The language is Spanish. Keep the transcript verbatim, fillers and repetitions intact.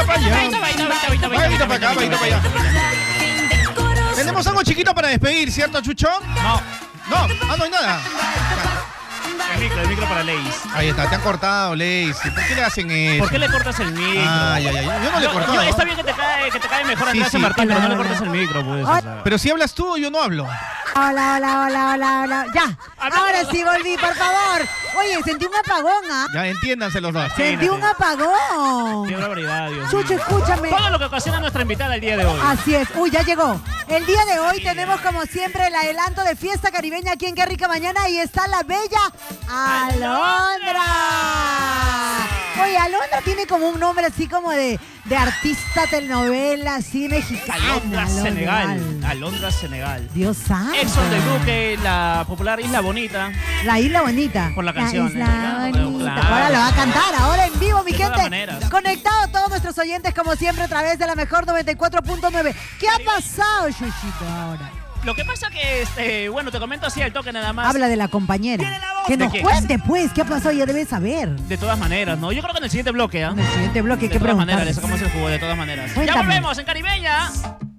Pasa para allá. Vaita, vaita, vaita, vaita, Vaita para acá, vaita para allá. Tenemos algo chiquito para despedir, ¿cierto, Chucho? No. No, ah, no hay nada. El micro, el micro para Leis. Ahí está, te han cortado, Lazy. ¿Por qué le hacen eso? ¿Por qué le cortas el micro? Ay, ay, ay. Yo no le he cortado. Yo, está bien que te cae, que te cae mejor Sí, Andrés sí. Martín, pero no le Hola, cortes el hola. micro, pues. Hola. o sea. Pero si hablas tú, yo no hablo. Hola, hola, hola, hola, hola. Ya, ahora sí volví, por favor. Oye, sentí un apagón, ¿ah? Ya entiéndanse los dos. Sentí un apagón. Qué barbaridad, Dios Chucho, mío. escúchame. Todo lo que ocasiona nuestra invitada el día de hoy. Así es. Uy, ya llegó. El día de hoy tenemos, como siempre, el adelanto de fiesta caribeña aquí en Qué Rica Mañana. Y está la bella Alondra. Oye, Alondra tiene como un nombre así como de, de artista telenovela, así mexicana. Alondra, Alondra. Senegal. Alondra, Senegal. Dios santo. Exxon de Duque, la popular Isla Bonita. La Isla Bonita. Por la canción, Isla ¿eh? Claro, Bonita. claro. Ahora lo va a cantar, ahora en vivo, mi De todas gente. maneras. Conectado a todos nuestros oyentes, como siempre, a través de la mejor noventa y cuatro punto nueve. ¿Qué ha pasado, Chuchito, ahora? Lo que pasa que, este, bueno, te comento así al toque nada más. Habla de la compañera. Que ¿De nos quién? cuente, pues, ¿qué ha pasado? Ya debes saber. De todas maneras, ¿no? Yo creo que en el siguiente bloque, ¿ah? En el siguiente bloque, De ¿qué todas maneras, preguntar? le sacamos el jugo, de todas maneras. Ya Cuéntame. volvemos en Caribeña.